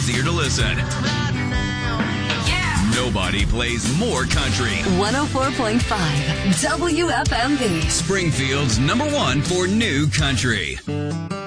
easier to listen. Nobody plays more country. 104.5 WFMB. Springfield's #1 for new country.